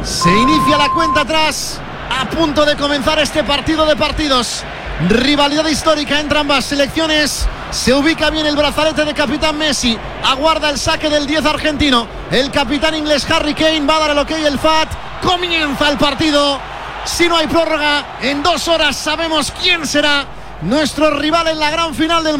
Se inicia la cuenta atrás, a punto de comenzar este partido de partidos. Rivalidad histórica entre ambas selecciones. Se ubica bien el brazalete de capitán Messi. Aguarda el saque del 10 argentino. El capitán inglés Harry Kane va a dar el ok el FAT. Comienza el partido. Si no hay prórroga, en 2 horas sabemos quién será nuestro rival en la gran final del mundo.